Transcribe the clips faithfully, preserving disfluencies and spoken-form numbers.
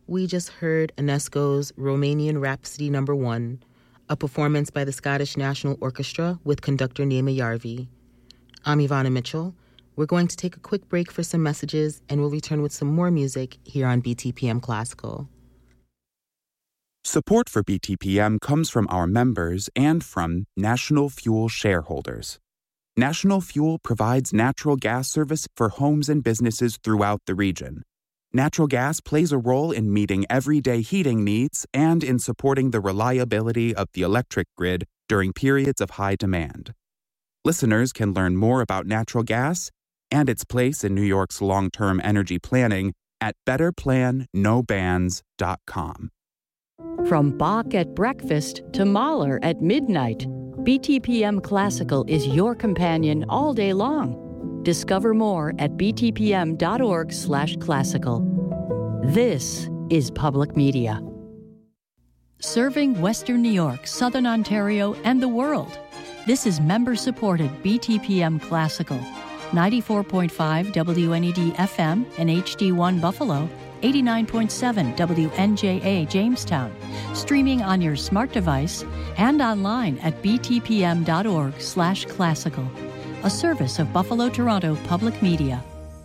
We just heard Ionesco's Romanian Rhapsody Number One, a performance by the Scottish National Orchestra with conductor Naima Yarvi. I'm Ivana Mitchell. We're going to take a quick break for some messages, and we'll return with some more music here on B T P M Classical. Support for B T P M comes from our members and from National Fuel shareholders. National Fuel provides natural gas service for homes and businesses throughout the region. Natural gas plays a role in meeting everyday heating needs and in supporting the reliability of the electric grid during periods of high demand. Listeners can learn more about natural gas and its place in New York's long-term energy planning at better plan no bans dot com. From Bach at breakfast to Mahler at midnight, B T P M Classical is your companion all day long. Discover more at btpm.org slash classical. This is Public Media. Serving Western New York, Southern Ontario, and the world. This is member-supported B T P M Classical. ninety-four point five W N E D F M and H D one Buffalo, eighty-nine point seven W N J A Jamestown. Streaming on your smart device and online at btpm.org slash classical. A service of Buffalo Toronto Public Media.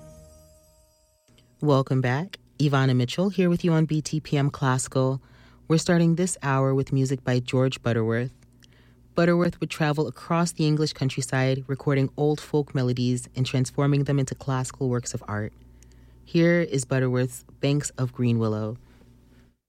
Welcome back. Ivana Mitchell here with you on B T P M Classical. We're starting this hour with music by George Butterworth. Butterworth would travel across the English countryside, recording old folk melodies and transforming them into classical works of art. Here is Butterworth's Banks of Green Willow.